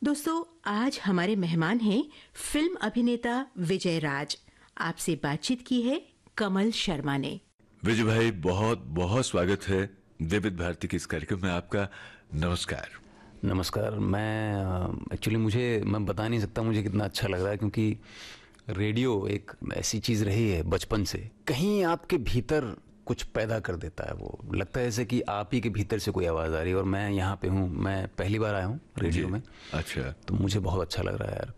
दोस्तों, आज हमारे मेहमान हैं फिल्म अभिनेता विजय राज। आपसे बातचीत की है कमल शर्मा ने। विजय भाई, बहुत बहुत स्वागत है विविध भारती के इस कार्यक्रम में आपका। नमस्कार। नमस्कार। मैं एक्चुअली मैं बता नहीं सकता मुझे कितना अच्छा लग रहा है, क्योंकि रेडियो एक ऐसी चीज़ रही है बचपन से, कहीं आपके भीतर कुछ पैदा कर देता है। वो लगता है जैसे कि आप ही के भीतर से कोई आवाज़ आ रही है। और मैं यहाँ पे हूँ, मैं पहली बार आया हूँ रेडियो में। अच्छा। तो मुझे बहुत अच्छा लग रहा है यार।